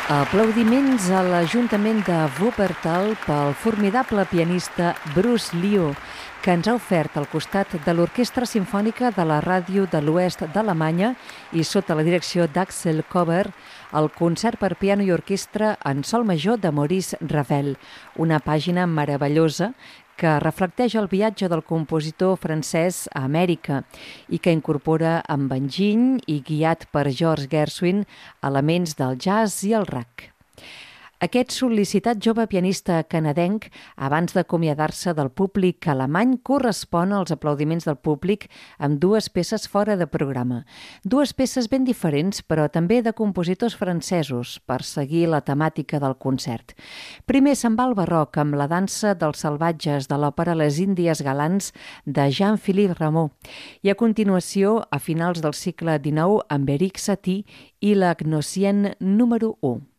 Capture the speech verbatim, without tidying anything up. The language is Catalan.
Aplaudiments a l'Ajuntament de Wuppertal pel formidable pianista Bruce Liu, que ens ha ofert al costat de l'Orquestra Simfònica de la Ràdio de l'Oest d'Alemanya i sota la direcció d'Axel Kober, el concert per piano i orquestra en sol major de Maurice Ravel, una pàgina meravellosa que reflecteix el viatge del compositor francès a Amèrica i que incorpora amb enginy i guiat per George Gershwin elements del jazz i el rock. Aquest sol·licitat jove pianista canadenc, abans d'acomiadar-se del públic alemany, correspon als aplaudiments del públic amb dues peces fora de programa. Dues peces ben diferents, però també de compositors francesos, per seguir la temàtica del concert. Primer se'n va al barroc amb la dansa dels salvatges de l'òpera Les Índies Galants de Jean-Philippe Rameau i a continuació, a finals del segle dinou, amb Erik Satie i la Gnossienne número u.